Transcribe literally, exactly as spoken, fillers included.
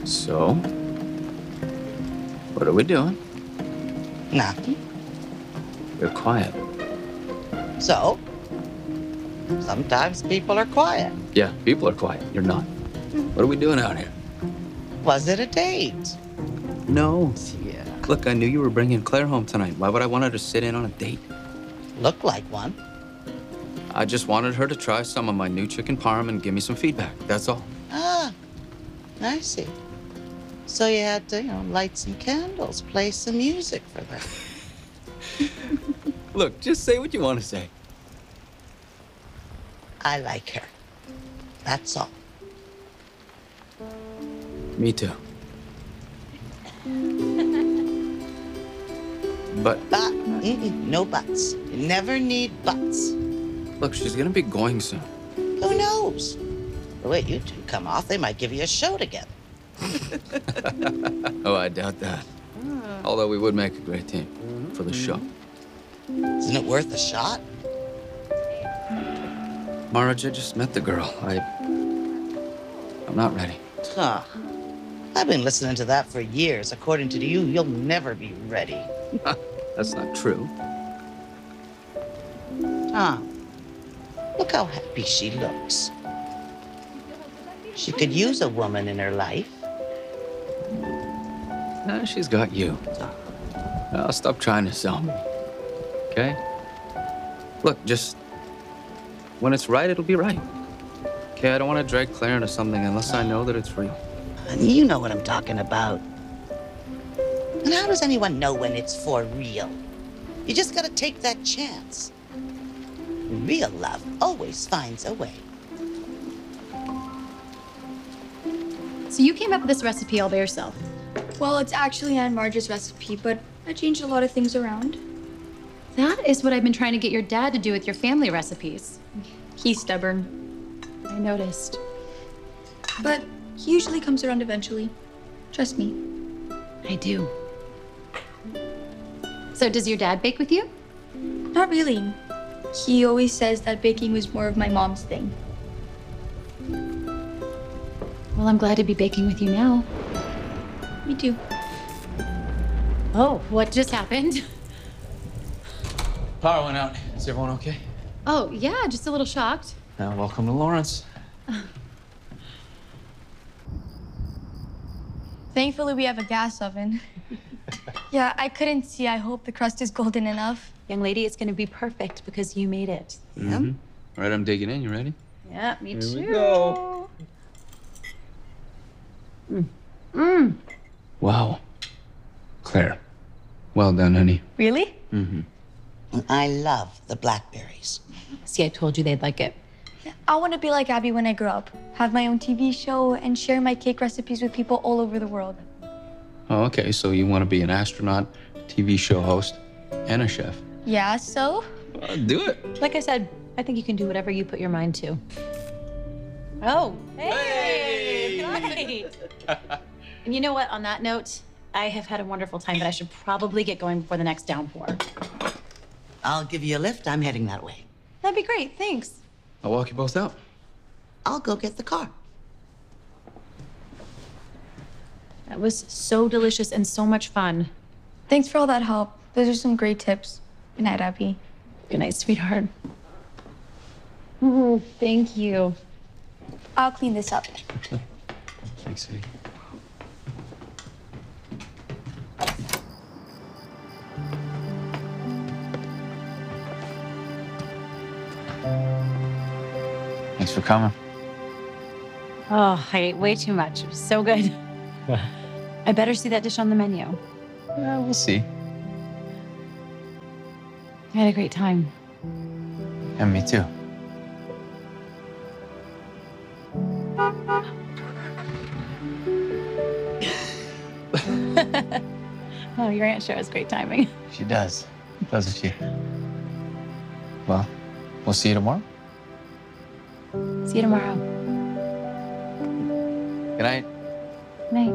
So, what are we doing? Nothing. You're quiet. So, sometimes people are quiet. Yeah, people are quiet. You're not. What are we doing out here? Was it a date? No. Yeah. Look, I knew you were bringing Claire home tonight. Why would I want her to sit in on a date? Looked like one. I just wanted her to try some of my new chicken parm and give me some feedback. That's all. Ah, I see. So you had to, you know, light some candles, play some music for them. Look, just say what you want to say. I like her. That's all. Me too. But, But, mm-mm, no buts. You never need buts. look, she's gonna be going soon. Who knows? The way you two come off, they might give you a show together. Oh, I doubt that. Although we would make a great team for the show. Isn't it worth a shot? Marge, I just met the girl. I... I'm not ready. Huh. I've been listening to that for years. According to you, you'll never be ready. That's not true. Tom, look how happy she looks. She could use a woman in her life. Nah, she's got you. Now, stop trying to sell me. Okay? Look, just... when it's right, it'll be right. Okay, I don't want to drag Claire into something unless I know that it's real. You know what I'm talking about. And how does anyone know when it's for real? You just gotta take that chance. Real love always finds a way. So you came up with this recipe all by yourself? Well, it's actually Aunt Marge's recipe, but I changed a lot of things around. That is what I've been trying to get your dad to do with your family recipes. He's stubborn. I noticed. But he usually comes around eventually. Trust me. I do. So does your dad bake with you? Not really. He always says that baking was more of my mom's thing. Well, I'm glad to be baking with you now. Me too. Oh, what just happened? Power went out. Is everyone okay? Oh, yeah, just a little shocked. Now, welcome to Lawrence. Thankfully, we have a gas oven. Yeah, I couldn't see. I hope the crust is golden enough. Young lady, it's going to be perfect because you made it. Mm-hmm. All right, I'm digging in. You ready? Yeah, me Here too. we go. Mm. Mm. Wow. Claire, well done, honey. Really? Mm-hmm. And I love the blackberries. See, I told you they'd like it. I want to be like Abby when I grow up. Have my own T V show and share my cake recipes with people all over the world. Oh, okay. So you want to be an astronaut, T V show host, and a chef? Yeah, so? Uh, do it. Like I said, I think you can do whatever you put your mind to. Oh, hey! Great. And you know what? On that note, I have had a wonderful time, but I should probably get going before the next downpour. I'll give you a lift. I'm heading that way. That'd be great. Thanks. I'll walk you both out. I'll go get the car. That was so delicious and so much fun. Thanks for all that help. Those are some great tips. Good night, Abby. Good night, sweetheart. Oh, thank you. I'll clean this up. Thanks, sweetie. Thanks for coming. Oh, I ate way too much. It was so good. I better see that dish on the menu. Yeah, we'll see. I had a great time. And me too. Oh, your aunt sure has great timing. She does, doesn't she? Well, we'll see you tomorrow. See you tomorrow. Good night.